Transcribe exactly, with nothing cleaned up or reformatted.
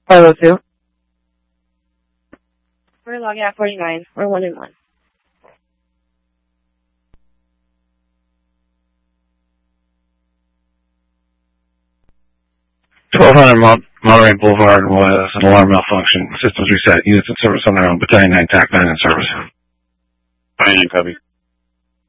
five oh two. We're logging at forty-nine. We're one and one. twelve hundred Monterey Boulevard was an alarm malfunction. Systems reset. Units in service on their own. Battalion nine, T A C nine in service. Battalion nine, copy.